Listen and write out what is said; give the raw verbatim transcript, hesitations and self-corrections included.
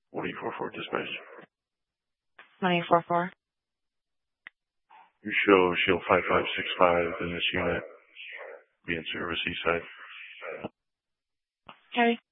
one eight four four dispatch. one eight four four. You show shield five five six five in this unit. Be in service east side. Okay.